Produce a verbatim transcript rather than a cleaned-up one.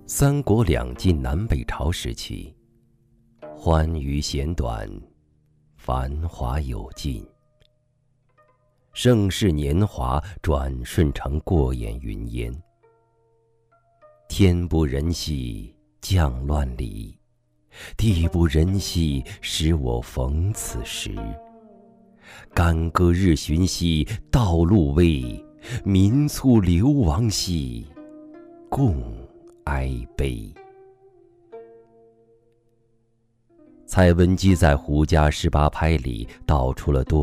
三国两晋南北朝时期，欢愉弦短，繁华有尽。盛世年华转瞬成过眼云烟。天不仁兮降乱离，地不仁兮使我逢此时。干戈日寻兮道路危，民卒流亡兮共哀悲。蔡文姬在《胡笳十八拍》里道出了多